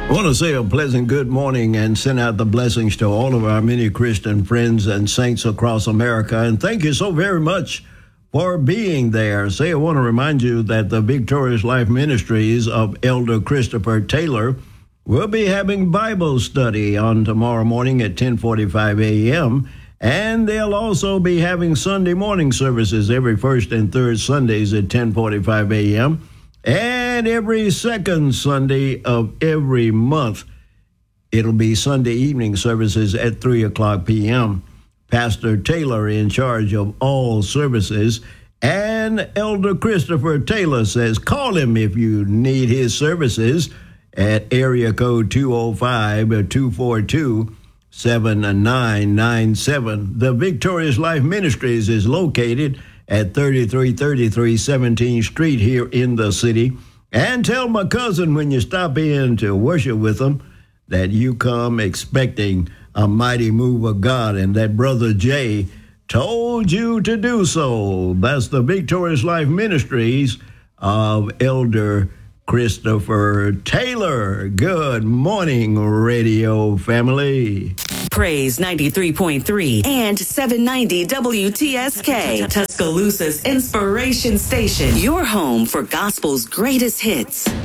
I want to say a pleasant good morning and send out the blessings to all of our many Christian friends and saints across America. And thank you so very much for being there. I want to remind you that the Victorious Life Ministries of Elder Christopher Taylor will be having Bible study on tomorrow morning at 10:45 a.m. And they'll also be having Sunday morning services every first and third Sundays at 10:45 a.m. And every second Sunday of every month, it'll be Sunday evening services at 3 o'clock p.m. Pastor Taylor in charge of all services. And Elder Christopher Taylor says, call him if you need his services at area code 205-242-7997. The Victorious Life Ministries is located at 3333 17th Street here in the city. And tell my cousin when you stop in to worship with them that you come expecting a mighty move of God, and that Brother Jay told you to do so. That's the Victorious Life Ministries of Elder Christopher Taylor. Good morning, radio family. Praise 93.3 and 790 WTSK, Tuscaloosa's inspiration station. Your home for gospel's greatest hits.